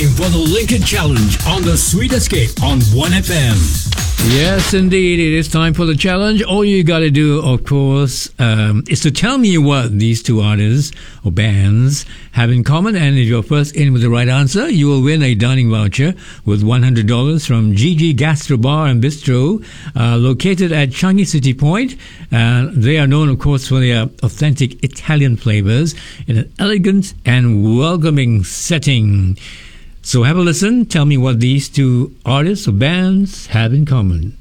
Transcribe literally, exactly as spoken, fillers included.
time for the Lincoln Challenge on the Sweet Escape on one F M. Yes, indeed, it is time for the challenge. All you got to do, of course, um, is to tell me what these two artists or bands have in common. And if you're first in with the right answer, you will win a dining voucher with one hundred dollars from Gigi Gastro Bar and Bistro, uh, located at Changi City Point. Uh, they are known, of course, for their authentic Italian flavors in an elegant and welcoming setting. So have a listen. Tell me what these two artists or bands have in common.